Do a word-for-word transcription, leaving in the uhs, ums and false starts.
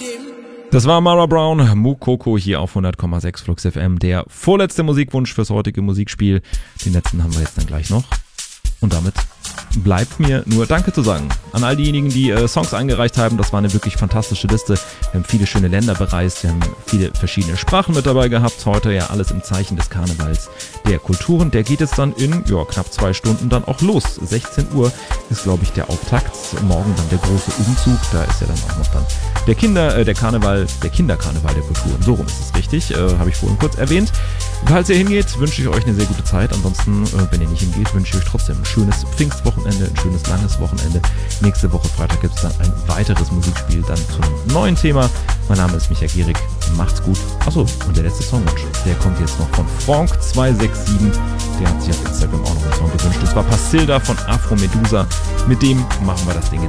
Das war Mara Brown, Mukoko hier auf hundert Komma sechs Flux F M. Der vorletzte Musikwunsch fürs heutige Musikspiel. Den letzten haben wir jetzt dann gleich noch. Und damit bleibt mir nur Danke zu sagen an all diejenigen, die äh, Songs eingereicht haben. Das war eine wirklich fantastische Liste. Wir haben viele schöne Länder bereist, wir haben viele verschiedene Sprachen mit dabei gehabt. Heute ja alles im Zeichen des Karnevals der Kulturen. Der geht jetzt dann in ja, knapp zwei Stunden dann auch los. sechzehn Uhr ist, glaube ich, der Auftakt. Morgen dann der große Umzug. Da ist ja dann auch noch dann der Kinder, äh, der Karneval, der Kinderkarneval der Kulturen. So rum ist es richtig. Äh, Habe ich vorhin kurz erwähnt. Falls ihr hingeht, wünsche ich euch eine sehr gute Zeit. Ansonsten, äh, wenn ihr nicht hingeht, wünsche ich euch trotzdem ein schönes Pfingstwochenende, ein schönes langes Wochenende. Nächste Woche Freitag gibt es dann ein weiteres Musikspiel, dann zu einem neuen Thema. Mein Name ist Micha Gierig. Macht's gut. Achso, und der letzte Songwunsch, der kommt jetzt noch von Frank zwei sechs sieben. Der hat sich auf Instagram auch noch einen Song gewünscht. Und zwar Pastilda von Afro Medusa. Mit dem machen wir das Ding